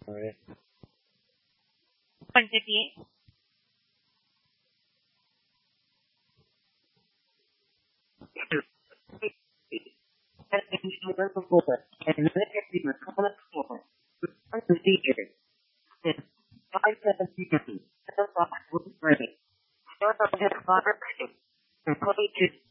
All right. Quantity. And you were before, and then if you were calling for, procedure, then 579, 45 was great. Don't forget water, and 22